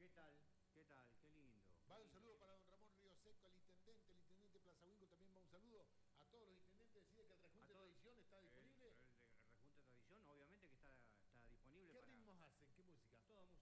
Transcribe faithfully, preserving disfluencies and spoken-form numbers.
¿Qué tal? ¿Qué tal? Qué lindo. Va un saludo para